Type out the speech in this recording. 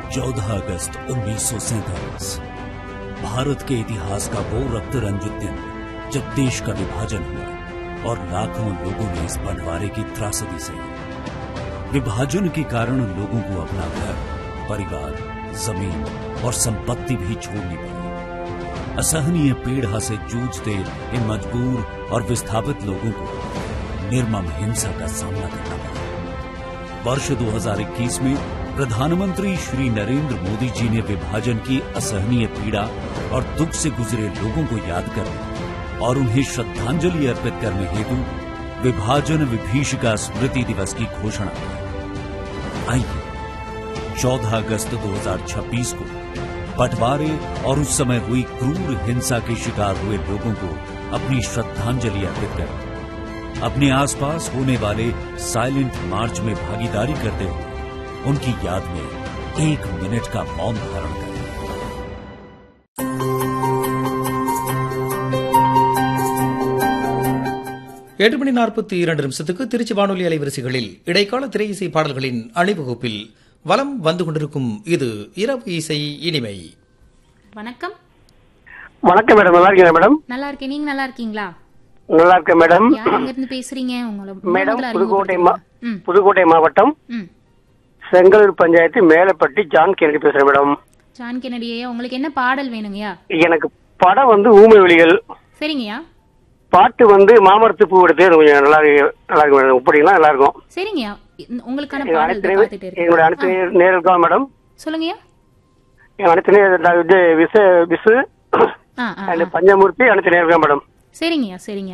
14 अगस्त 1947 भारत के इतिहास का वो रक्त रंजित दिन जब देश का विभाजन हुआ और लाखों लोगों ने इस बंटवारे की त्रासदी सही। विभाजन के कारण लोगों को अपना घर, परिवार, जमीन और संपत्ति भी छोड़नी पड़ी। असहनीय पीड़ा से जूझते इन मजबूर और विस्थापित लोगों को निर्मम हिंसा का सामना करना पड़ा। वर्ष 2021 में प्रधानमंत्री श्री नरेंद्र मोदी जी ने विभाजन की असहनीय पीड़ा और दुख से गुजरे लोगों को याद करने और उन्हें श्रद्धांजलि अर्पित करने हेतु विभाजन विभीषिका स्मृति दिवस की घोषणा की। आइए 14 अगस्त 2026 को बंटवारे और उस समय हुई क्रूर हिंसा के शिकार हुए लोगों को अपनी श्रद्धांजलि अर्पित करें। अपने आसपास होने वाले साइलेंट मार्च में भागीदारी करते हुए उनकी याद में 1 मिनट का मौन धारण करें। எட்டு மணி 42 நிமிஷத்துக்கு திருச்சி வானொலி அலைவரிசைகளில் இடைக்கால திரை இசை பாடல்களின் அணிவகுப்பில் வலம் வந்து கொண்டிருக்கும் இது இரவு இசை இனிமை. வணக்கம். வணக்கம் மேடம், நல்லா இருக்கீங்களா மேடம்? நல்லா இருக்கேன், நீங்க நல்லா இருக்கீங்களா? நல்லா இருக்கேன் மேடம். யார் எங்க இருந்து பேசுறீங்க? மேடம் புதுக்கோட்டை மாவட்டம் செங்கலூர் பஞ்சாயத்து மேலப்பட்டி ஜான் கென்னடி பேசுறேன் மேடம். ஜான் கென்னடியா, உங்களுக்கு என்ன பாடல் வேணுங்கய்யா? எனக்கு படம் ஊமை விழிகள். சரிங்கய்யா. பாட்டு மாமரத்து பூ எடுத்து கொஞ்சம் நல்லா இருக்கு மேடம். அப்படிங்களா? நல்லா இருக்கும். சரிங்கய்யா, உங்களுக்கான பாடல் பார்த்துட்டு இருக்கேன். என்னோட அனைத்து நேரா மேடம். சொல்லுங்கய்யா. அனைத்து விசு பஞ்சமூர்த்தி அனைத்து நேரா மேடம். சரிங்கய்யா சரிங்க.